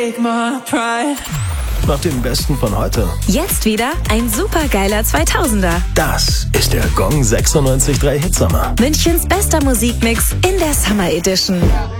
Nach dem Besten von heute. Jetzt wieder ein supergeiler 2000er. Das ist der Gong 96.3 Hitsommer. Münchens bester Musikmix in der Summer Edition.